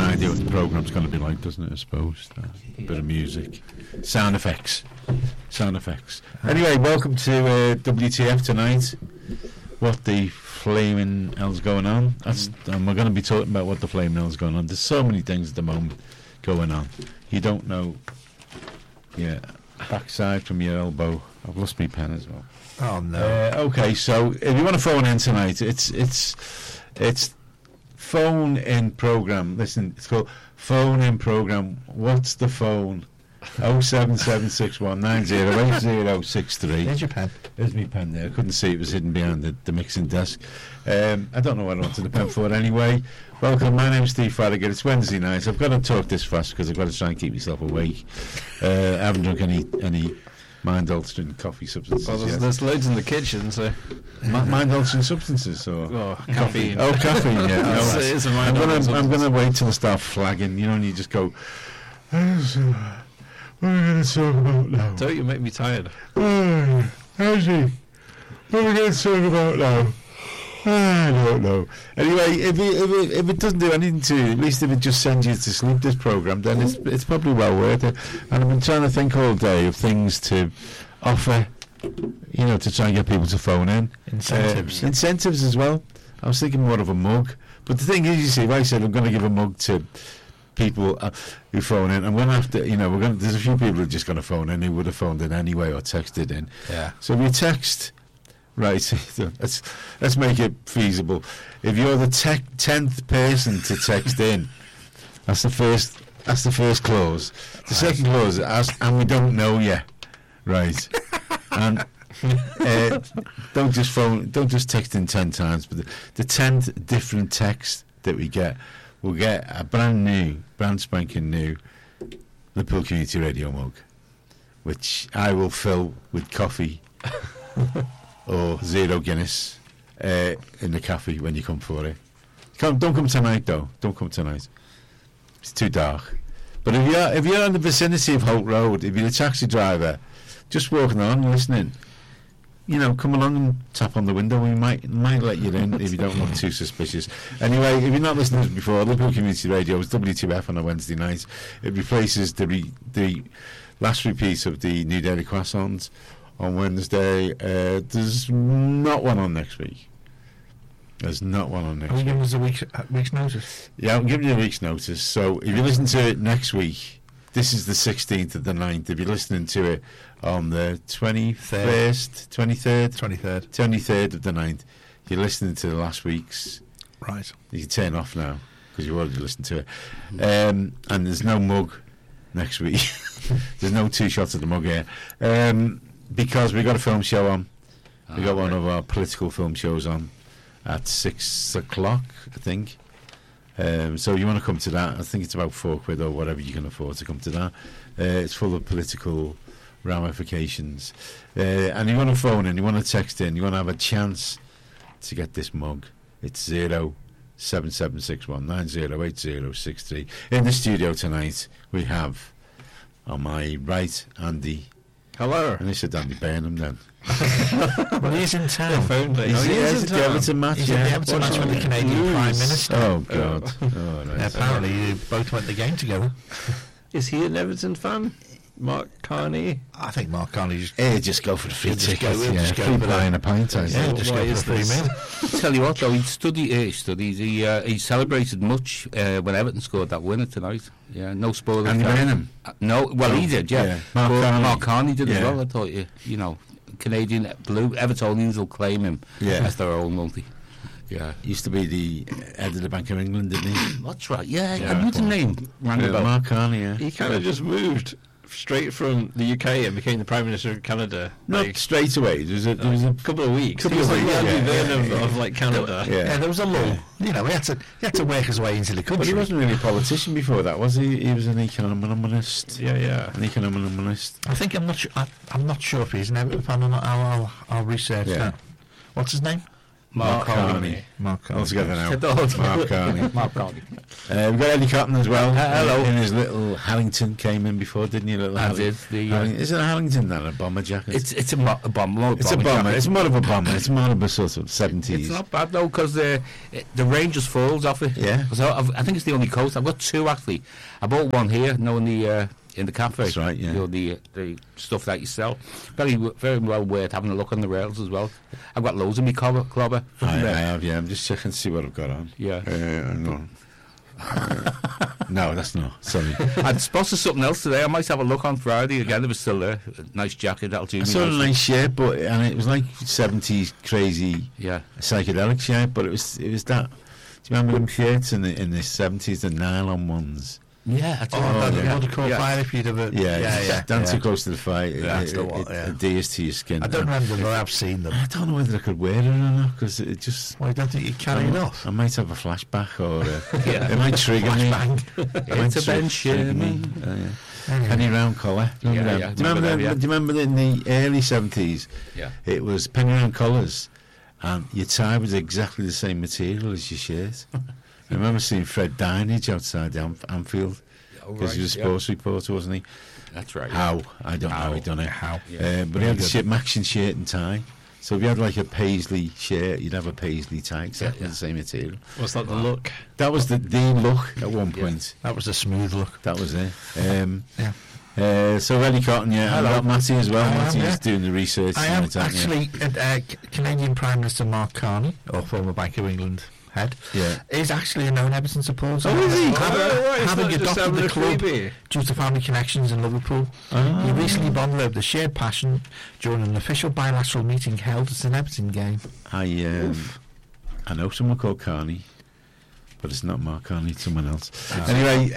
idea what the programme's going to be like, doesn't it, I suppose? A bit of music. Sound effects. Anyway, welcome to WTF tonight. What the flaming hell's going on? And we're going to be talking about what the flaming hell's going on. There's so many things at the moment going on. You don't know. Yeah, backside from your elbow. I've lost my pen as well. Oh no. Okay, so if you want to phone in tonight, it's phone in program. Listen, it's called phone in program. What's the phone? 07761908063. There's your pen. There's my pen there. I couldn't see it was hidden behind the mixing desk. I don't know what I wanted the pen for anyway. Welcome, my name's Steve Farragut. It's Wednesday night. I've got to talk this fast because I've got to try and keep myself awake. I haven't drunk any mind-altering coffee substances. Well, there's loads in the kitchen, so... Mind-altering substances, or... Oh, caffeine. Oh, caffeine, yeah. No, it is a mind-altering I'm going to wait till I start flagging, you know, and you just go... What are we going to talk about now? Don't you make me tired. How's he? What are we going to talk about now? I don't know. Anyway, if it doesn't do anything to you, at least if it just sends you to sleep, this programme, then it's probably well worth it. And I've been trying to think all day of things to offer, you know, to try and get people to phone in. Incentives as well. I was thinking more of a mug. But the thing is, you see, if I said I'm going to give a mug to people who phone in, I'm going to have to, you know, there's a few people who are just going to phone in who would have phoned in anyway or texted in. Yeah. So if you text... Right, let's make it feasible. If you're the 10th person to text in, that's the first clause. The second clause is, and we don't know you, right? And don't just text in 10 times. But the 10th different text that we get, we'll get a brand spanking new Liverpool Community Radio mug, which I will fill with coffee. Or zero Guinness in the cafe when you come for it. Don't come tonight, though. Don't come tonight. It's too dark. But if you're in the vicinity of Holt Road, if you're a taxi driver, just walking on, listening, you know, come along and tap on the window. We might let you in if you don't look too suspicious. Anyway, if you're not listening to us before, Liverpool Community Radio is W2F on a Wednesday night. It replaces the last repeat of the New Dairy Croissants on Wednesday. There's not one on next week. There's not one on next week. Are you giving us a week's notice? Yeah, I'm giving you a week's notice. So if you listen to it next week, this is the 16th of the 9th. If you're listening to it on the 23rd of the 9th, you're listening to the last week's. Right. You can turn off now because you've already listened to it. And there's no mug next week. There's no 2 shots of the mug here. Because we got a film show on. We got one of our political film shows on at 6 o'clock, I think. So you want to come to that? I think it's about £4 or whatever you can afford to come to that. It's full of political ramifications. And you want to phone in, you want to text in, you want to have a chance to get this mug. It's 07761908063. In the studio tonight, we have on my right, Andy. Hello. And they said Andy Burnham then. Well, he's in town. He's at the Everton match. He's at the Everton match with the Canadian Prime Minister. Oh, God. Oh, nice. Apparently, you both went to the game together. Is he an Everton fan? Mark Carney? I think Mark Carney just go for the free ticket. Just go free for pie and a pint. just go for a free meal. Tell you what, though, he celebrated much when Everton scored that winner tonight. Yeah, no spoilers. Andy Burnham? No, well, he did, yeah. Mark Carney did as well. I thought, you know, Canadian Blue Evertonians will claim him as their own multi. Yeah, used to be the head of the Bank of England, didn't he? That's right. Yeah, I knew the name. Mark Carney. Yeah, he kind of just moved straight from the UK and became the Prime Minister of Canada. Not straight away. There was a couple of weeks. He was like the Andy Burnham of like Canada. Yeah, there was a lull. You know, he had to work his way into the country. But he wasn't really a politician before that, was he? He was an economist. Yeah. An economist. I think I'm not sure if he's an Everton fan or not. I'll research that. What's his name? Mark Carney. Altogether now. Mark Carney. Mark Carney. We've got Eddie Cotton as well. Hello. In his little Hallington came in before, didn't you? Little I did. Is it a Hallington then? A bomber jacket? It's a bomber. It's a bomber. It's more of a bomber. It's more of a sort of 70s. It's not bad though, because the range just falls off it. Yeah. So I think it's the only coat. I've got two actually. I bought one here, in the cafe. That's right, yeah. The stuff that you sell. Very well worth having a look on the rails as well. I've got loads of me clobber. I have, yeah. I'm just checking to see what I've got on. Yeah. No. No, that's not. Sorry. I'd spotted something else today. I might have a look on Friday again. It was still there. A nice jacket. That'll do me. I saw a nice shirt, and it was like 70s crazy, psychedelic shirt. But it was that. Do you remember them shirts in the 70s, the nylon ones? Yeah, I what do you call fire if you'd ever... Dance too close to the fire. That's the one, it adheres to your skin. I don't remember them, but I've seen them. I don't know whether I could wear it or not, because it just... Well, I don't think you carry it off. I might have a flashback, or it might trigger me. It's a Ben Sherman. Penny round collar. Do you remember in the early 70s? Yeah. It was penny round collars, and your tie was exactly the same material as your shirt. I remember seeing Fred Dinage outside Anfield, because he was a sports reporter, wasn't he? That's right. How? I don't know how he done it. How? But he had the matching shirt and tie. So if you had like a paisley shirt, you'd have a paisley tie, exactly the same material. Was that the look? That was the look at one point. That was a smooth look. That was it. So Eddie Cotton, and got Matty as well. Matty's doing the research. I am actually Canadian Prime Minister Mark Carney, or former Bank of England head, is actually a known Everton supporter. Oh, is he? Having adopted the club due to family connections in Liverpool. He recently bonded the shared passion during an official bilateral meeting held at an Everton game. I know someone called Carney, but it's not Mark Carney, it's someone else. Anyway,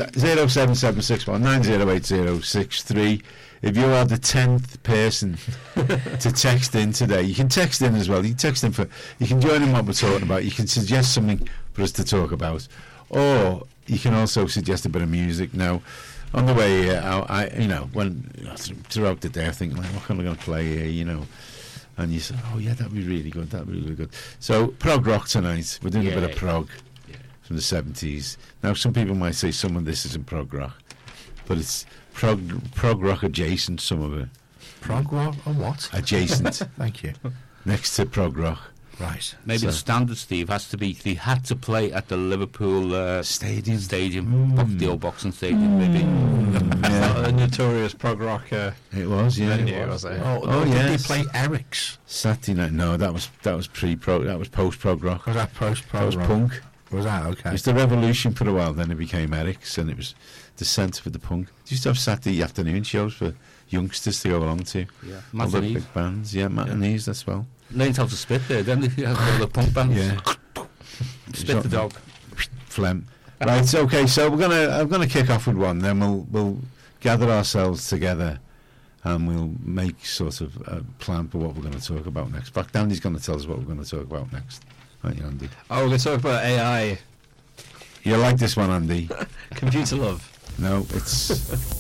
07761908063. If you are the 10th person to text in today, you can text in as well. You can text in you can join in what we're talking about. You can suggest something for us to talk about, or you can also suggest a bit of music. Now, on the way here, throughout the day, I think, what am I going to play here? And you say, oh yeah, that'd be really good. That'd be really good. So prog rock tonight. We're doing a bit of prog from the 70s. Now, some people might say some of this isn't prog rock, but it's prog rock adjacent, some of it. Prog rock or what? Adjacent. Thank you. Next to prog rock. Right. Maybe the standard, Steve, has to be they had to play at the Liverpool Stadium. The old boxing stadium, maybe. A notorious prog rock. It was, yeah. Venue, was it? Did they play Eric's? Saturday night. No, that was pre-prog. That was post-prog rock. Was that post-prog rock? That was punk. Was that okay? It was the Revolution for a while. Then it became Eric's, and it was the centre for the punk. They used to have Saturday afternoon shows for youngsters to go along to. Yeah, all the big bands. Yeah, matinees as well. Learned how to spit there, didn't they? All the punk bands. Yeah. Spit the dog. Phlegm. Right. Okay. So I'm gonna kick off with one. Then we'll gather ourselves together, and we'll make sort of a plan for what we're going to talk about next. In fact, Andy's going to tell us what we're going to talk about next. Right, Andy? Oh, we're going to talk about AI. You like this one, Andy? Computer love. No, it's